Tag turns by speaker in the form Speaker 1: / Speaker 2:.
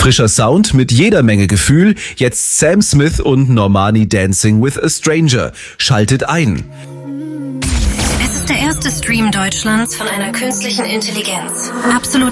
Speaker 1: Frischer Sound mit jeder Menge Gefühl. Jetzt Sam Smith und Normani Dancing with a Stranger. Schaltet ein.
Speaker 2: Es ist der erste Stream Deutschlands von einer künstlichen Intelligenz. Absolut